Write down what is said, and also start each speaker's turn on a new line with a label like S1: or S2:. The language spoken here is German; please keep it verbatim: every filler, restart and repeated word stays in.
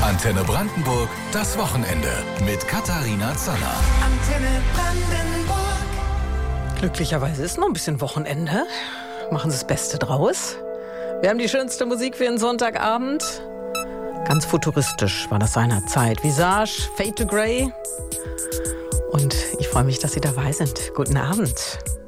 S1: Antenne Brandenburg, das Wochenende mit Katharina Zanner.
S2: Antenne Brandenburg.
S3: Glücklicherweise ist noch ein bisschen Wochenende. Machen Sie das Beste draus. Wir haben die schönste Musik für den Sonntagabend. Ganz futuristisch war das seinerzeit. Visage, Fade to Grey. Und ich freue mich, dass Sie dabei sind. Guten Abend.